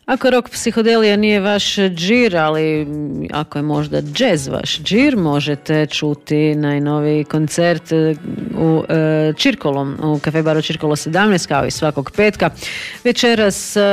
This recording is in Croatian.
Ako rock psihodelija nije vaš džir, ali ako je možda džez vaš džir, možete čuti najnoviji koncert u Čirkolom, u Cafe Baru Čirkolo 17, kao i svakog petka. Večeras